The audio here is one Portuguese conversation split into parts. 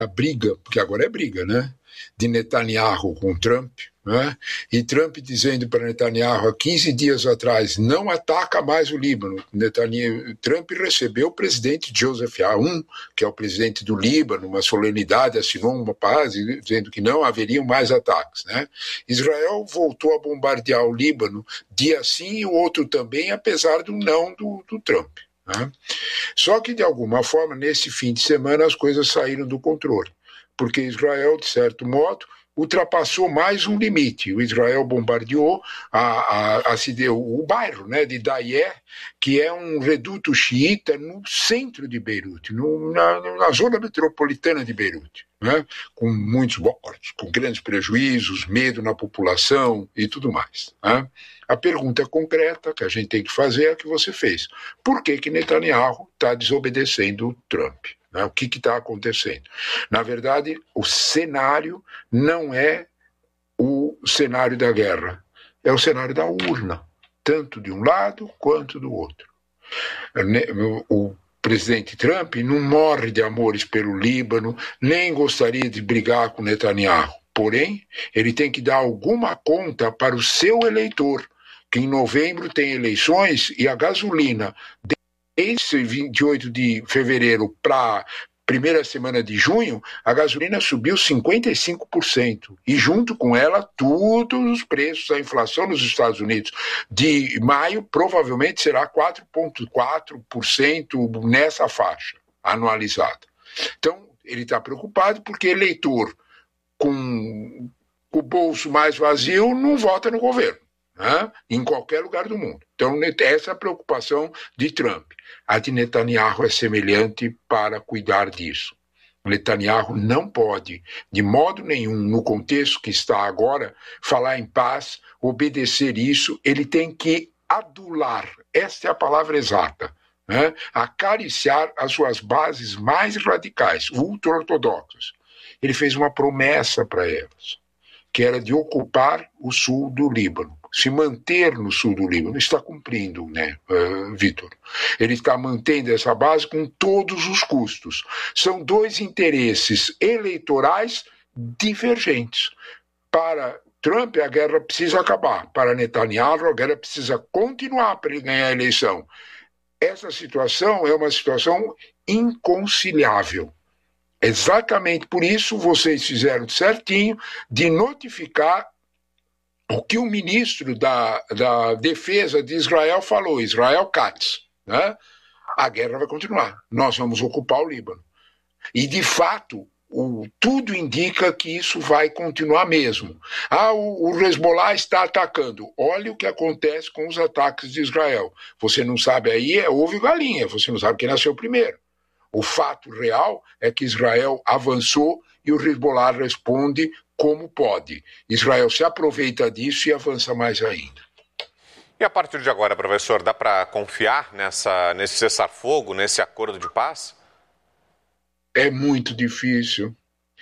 a briga, porque agora é briga, né? De Netanyahu com Trump, né? E Trump dizendo para Netanyahu há 15 dias atrás, não ataca mais o Líbano. Trump recebeu o presidente Joseph Aoun, que é o presidente do Líbano, uma solenidade, assinou uma paz dizendo que não haveriam mais ataques, né? Israel voltou a bombardear o Líbano, dia sim e o outro também, apesar do não do Trump, né? Só que, de alguma forma, nesse fim de semana, as coisas saíram do controle, porque Israel, de certo modo, ultrapassou mais um limite. O Israel bombardeou o bairro, né, de Dayer, que é um reduto xiita no centro de Beirute, na zona metropolitana de Beirute, né, com muitos mortos, com grandes prejuízos, medo na população e tudo mais, né? A pergunta concreta que a gente tem que fazer é a que você fez. Por que Netanyahu está desobedecendo Trump? O que está acontecendo? Na verdade, o cenário não é o cenário da guerra, é o cenário da urna, tanto de um lado quanto do outro. O presidente Trump não morre de amores pelo Líbano, nem gostaria de brigar com Netanyahu. Porém, ele tem que dar alguma conta para o seu eleitor, que em novembro tem eleições e a gasolina, desde 28 de fevereiro para a primeira semana de junho, a gasolina subiu 55%. E junto com ela, todos os preços, a inflação nos Estados Unidos de maio provavelmente será 4,4% nessa faixa anualizada. Então, ele está preocupado porque eleitor com o bolso mais vazio não vota no governo, né? Em qualquer lugar do mundo. Então, essa é a preocupação de Trump. A de Netanyahu é semelhante para cuidar disso. Netanyahu não pode, de modo nenhum, no contexto que está agora, falar em paz, obedecer isso, ele tem que adular, esta é a palavra exata, né? Acariciar as suas bases mais radicais, ultra-ortodoxas. Ele fez uma promessa para elas, que era de ocupar o sul do Líbano, se manter no sul do Líbano. Está cumprindo, né, Vitor? Ele está mantendo essa base com todos os custos. São dois interesses eleitorais divergentes. Para Trump, a guerra precisa acabar. Para Netanyahu, a guerra precisa continuar para ele ganhar a eleição. Essa situação é uma situação inconciliável. Exatamente por isso vocês fizeram certinho de notificar o que o ministro da Defesa de Israel falou, Israel Katz, né? A guerra vai continuar, nós vamos ocupar o Líbano. E, de fato, tudo indica que isso vai continuar mesmo. O Hezbollah está atacando. Olha o que acontece com os ataques de Israel. Você não sabe aí, é ovo e galinha, você não sabe quem nasceu primeiro. O fato real é que Israel avançou e o Hezbollah responde como pode. Israel se aproveita disso e avança mais ainda. E a partir de agora, professor, dá para confiar nesse cessar-fogo, nesse acordo de paz? É muito difícil.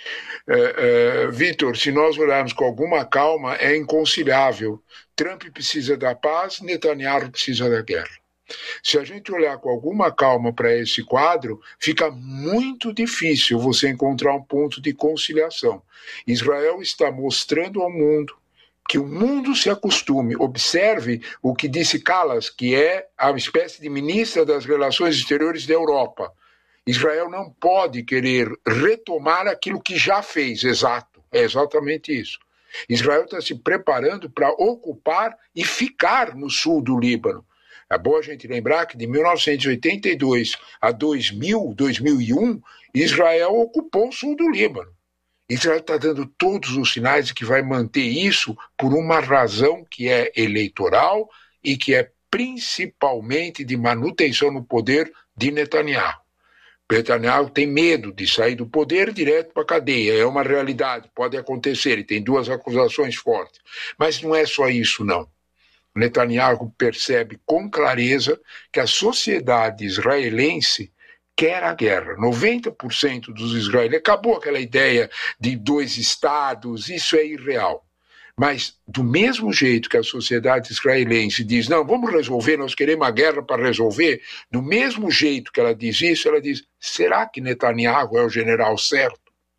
Vitor, se nós olharmos com alguma calma, é inconciliável. Trump precisa da paz, Netanyahu precisa da guerra. Se a gente olhar com alguma calma para esse quadro, fica muito difícil você encontrar um ponto de conciliação. Israel está mostrando ao mundo que o mundo se acostume. Observe o que disse Kallas, que é a espécie de ministra das Relações Exteriores da Europa. Israel não pode querer retomar aquilo que já fez, exato. É exatamente isso. Israel está se preparando para ocupar e ficar no sul do Líbano. É bom a gente lembrar que de 1982 a 2001, Israel ocupou o sul do Líbano. Israel está dando todos os sinais de que vai manter isso por uma razão que é eleitoral e que é principalmente de manutenção no poder de Netanyahu. Netanyahu tem medo de sair do poder direto para a cadeia. É uma realidade, pode acontecer, ele tem duas acusações fortes. Mas não é só isso, não. Netanyahu percebe com clareza que a sociedade israelense quer a guerra. 90% dos israelenses... Acabou aquela ideia de dois estados, isso é irreal. Mas, do mesmo jeito que a sociedade israelense diz, não, vamos resolver, nós queremos a guerra para resolver, do mesmo jeito que ela diz isso, ela diz, será que Netanyahu é o general certo?